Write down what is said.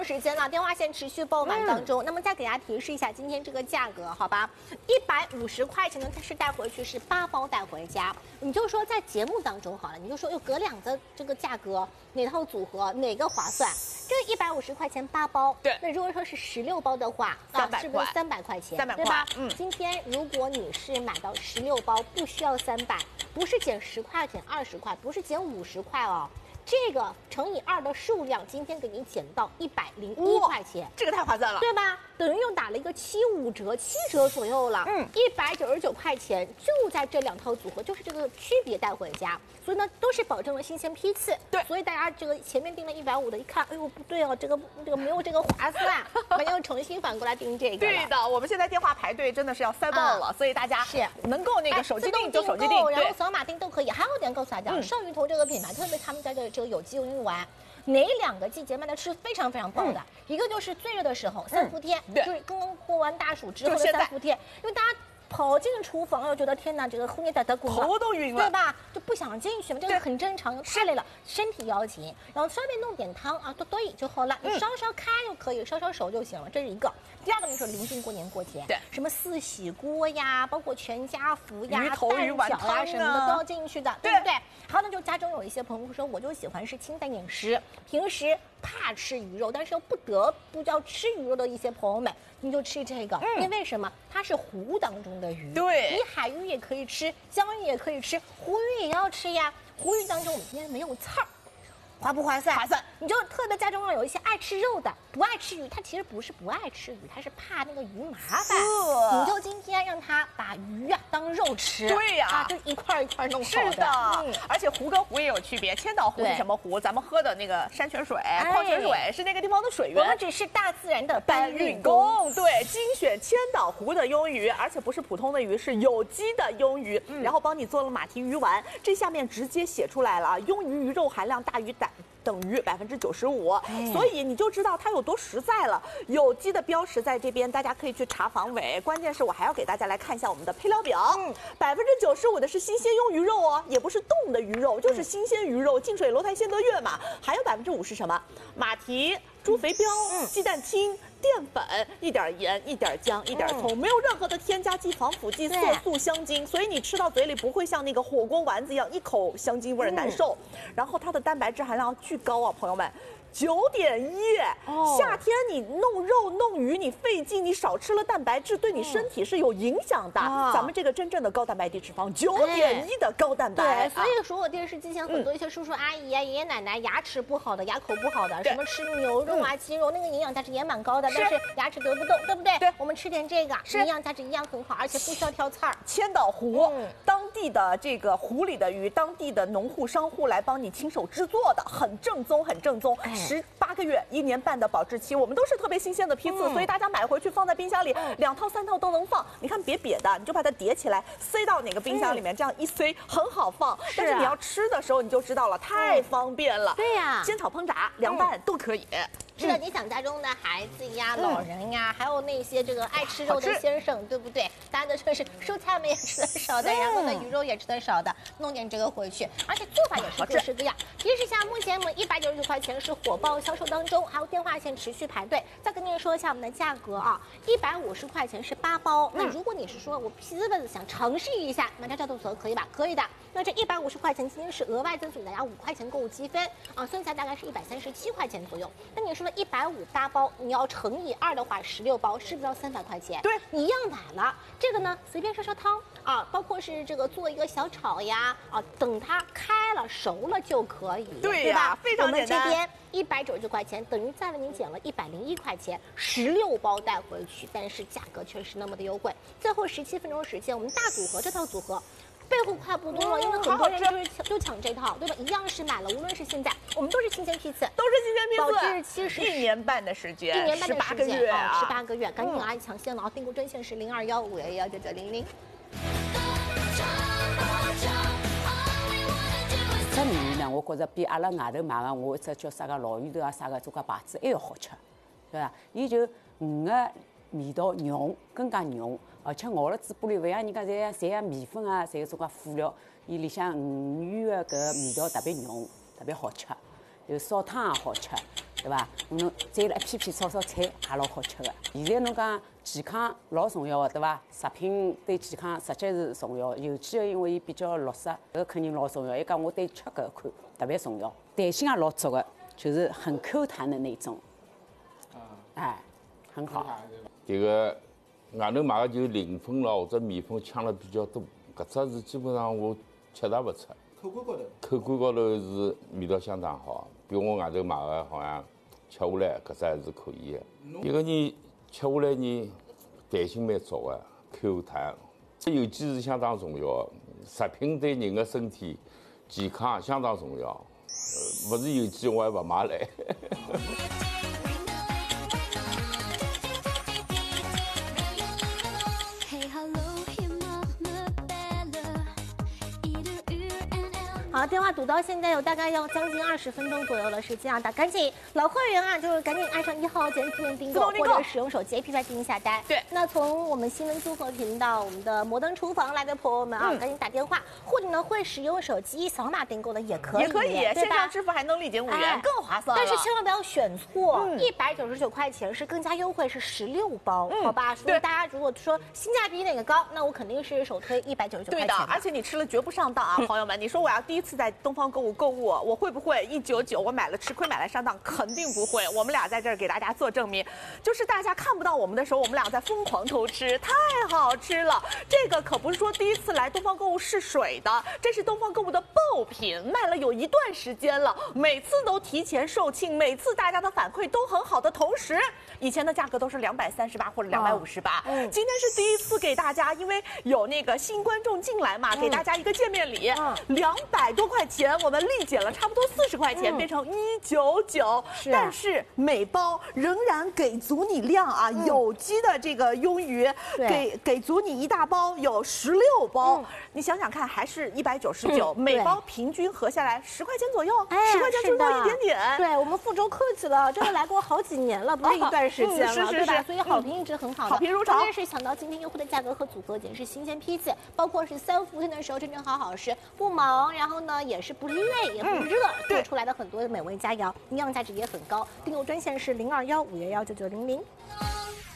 钟时间了，电话线持续爆满当中。那么再给大家提示一下今天这个价格，好吧？150块钱呢，它是带回去是8包带回家。你就说在节目当中好了，你就说有隔两个这个价格，哪套组合哪个划算？这150块钱8包， 对。 那如果说是16包的话，是不是300块钱 ？300块， 对吧？今天如果你是买到16包，不需要300，不是减10块减20块，不是减50块哦。这个乘以2的数量，今天给你减到101块钱， 这个太划算了， 对吧？等于又打了一个75折，7折左右了。199块钱就在这2套组合，就是这个区别带回家，所以呢都是保证了新鲜批次。 对， 所以大家这个前面订了150的，一看，哎呦不对哦，这个没有这个划算，完又重新反过来订这个。 对的，我们现在电话排队真的是要塞爆了，所以大家是能够那个手机订就手机订， 然后扫码订都可以。还有点告诉大家，少鱼头这个品牌，特别他们家的这个有机用鱼丸。哪2个季节卖的是非常非常棒的？一个就是最热的时候，3伏天，就是刚刚过完大暑之后的3伏天，因为大家跑进厨房又觉得天哪，这个后面的头都晕了， 对吧？就不想进去嘛，这个很正常，太累了，身体要紧。然后稍微弄点汤啊，多就好了，你烧烧开就可以，烧烧熟就行了，这是一个。第二个你说临近过年过节， 对， 什么四喜锅呀，包括全家福呀、 鱼头鱼丸汤啊什么的都要进去的，对不对？还有呢，就家中有一些朋友说，我就喜欢是清淡饮食，平时怕吃鱼肉，但是又不得不要吃鱼肉的一些朋友们，你就吃这个，因为什么？它是湖当中的鱼， 对， 你海鱼也可以吃，江鱼也可以吃，湖鱼也要吃呀。湖鱼当中我们今天没有刺儿。划不划算？ 划算！ 你就特别家中有一些爱吃肉的，不爱吃鱼，他其实不是不爱吃鱼，他是怕那个鱼麻烦。你就今天让他把鱼啊当肉吃， 对呀， 就一块一块弄好的。是的，而且湖跟湖也有区别，千岛湖是什么湖？咱们喝的那个山泉水、矿泉水是那个地方的水源。 我们只是大自然的搬运工。对，精选千岛湖的鳙鱼，而且不是普通的鱼，是有机的鳙鱼，然后帮你做了马蹄鱼丸。这下面直接写出来了，鳙鱼鱼肉含量大于等于95%，所以你就知道它有多实在了。有机的标识在这边，大家可以去查防伪。关键是我还要给大家来看一下我们的配料表，95%的是新鲜鳙鱼肉哦，也不是冻的鱼肉，就是新鲜鱼肉，净水楼台先得月嘛。还有5%是什么？马蹄、猪肥膘、鸡蛋清。淀粉，一点盐，一点姜，一点葱，没有任何的添加剂、防腐剂、色素、香精，所以你吃到嘴里不会像那个火锅丸子一样一口香精味难受。然后它的蛋白质含量巨高啊，朋友们。9.1，夏天你弄肉弄鱼你费劲，你少吃了蛋白质，对你身体是有影响的。咱们这个真正的高蛋白低脂肪，9.1的高蛋白。 对，所以说我电视机前很多一些叔叔阿姨啊、爷爷奶奶牙齿不好的、牙口不好的，什么吃牛肉啊、鸡肉，那个营养价值也蛮高的，但是牙齿得不动，对不对？对，我们吃点这个，营养价值一样很好，而且不需要挑刺儿。 千岛湖，当地的这个湖里的鱼，当地的农户商户来帮你亲手制作的，很正宗，很正宗。18个月、1年半的保质期，我们都是特别新鲜的批次，所以大家买回去放在冰箱里，2套3套都能放。你看别瘪的，你就把它叠起来，塞到哪个冰箱里面，这样一塞很好放。但是你要吃的时候你就知道了，太方便了。 对呀， 煎炒烹炸、凉拌都可以。 是的，你想家中的孩子呀、老人呀，还有那些这个爱吃肉的先生，对不对？大家的就是蔬菜们也吃的少的，然后呢鱼肉也吃的少的，弄点这个回去，而且做法也是各式各样。提示一下，目前我们199块钱是火爆销售当中，还有电话线持续排队。再跟您说一下我们的价格啊，150块钱是8包。那如果你是说我皮子想尝试一下，买这组合可以吧？可以的。那这150块钱今天是额外赠送大家5块钱购物积分啊，算下来大概是137块钱左右。那你说150大包，你要乘以2的话，16包是不是要300块钱？ 对， 你一样买了这个呢，随便烧汤啊，包括是这个做一个小炒呀啊，等它开了熟了就可以， 对吧？非常简单。 我们这边199块钱，等于再为您减了101块钱，16包带回去，但是价格却是那么的优惠。最后17分钟时间，我们大组合这套组合。备货快不多了，因为很多人就抢这套，对吧？一样是买了，无论是现在，我们都是新鲜批次， 都是新鲜批次， 保质期是 1年半的时间， 1年半的时间啊 ，18个月，赶紧啊抢现了啊！订购专线是0215119900。 这鱼呢，我觉着比阿拉外头买个我这叫啥个老鱼头啊啥个做个牌子还要好吃，对吧？伊就鱼个味道浓，更加浓。而且熬了嘴巴里，勿像人家侪像米粉啊，侪有种介辅料，伊里向鱼的搿味道特别浓，特别好吃。有烧汤也好吃， 对伐？侬再来一片片炒炒菜也老好吃个。现在侬讲健康老重要个，对伐？食品对健康实际是重要，尤其因为伊比较绿色，搿个肯定老重要。伊讲我对吃搿一块特别重要，弹性也老足个，就是很 Q 弹的那种。哎，很好。 这个外头买个就磷粉咯或者面粉呛了比较多，搿只是基本上我吃也勿出。口感高头是味道相当好，比我外头买个好像吃下来搿只还是可以的。一个人吃下来呢，弹性蛮足的，Q 弹。这有机是相当重要的，食品对人的身体健康相当重要。勿是有机我还勿买来。 好，电话堵到现在有大概要将近20分钟左右的时间啊，打赶紧老会员啊，就是赶紧按上1号键自动订购，或者使用手机 APP 来进行下单。 对， 那从我们新闻综合频道、我们的摩登厨房来的朋友们啊，赶紧打电话，或者呢会使用手机扫码订购的也可以， 也可以，线上支付还能立减5元，更划算了。 但是千万不要选错，199块钱是更加优惠，是16包，好吧？所以大家如果说性价比哪个高，那我肯定是首推199块钱。 对的，而且你吃了绝不上当啊，朋友们！你说我要第一次在东方购物购物，我会不会199我买了吃亏买来上当？肯定不会。我们俩在这儿给大家做证明，就是大家看不到我们的时候，我们俩在疯狂偷吃，太好吃了。这个可不是说第一次来东方购物试水的，这是东方购物的爆品，卖了有一段时间了，每次都提前售罄，每次大家的反馈都很好的同时，以前的价格都是238或者258，今天是第一次给大家，因为有那个新观众进来嘛，给大家一个见面礼，200多块钱，我们立减了差不多40块钱，变成199，但是每包仍然给足你量啊，有机的这个鳙鱼，给足你一大包，有16包，你想想看，还是199，每包平均合下来10块钱左右，10块钱最多一点点。 对我们福州客气了，真的来过好几年了，不是一段时间了，对吧？所以好评一直很好的， 好评如潮。 关键是想到今天优惠的价格和组合，简直是新鲜批次，包括是3伏天的时候真正好好吃，不忙，然后呢也是不累也不热，做出来的很多的美味佳肴，营养价值也很高。订购专线是021-511-9900。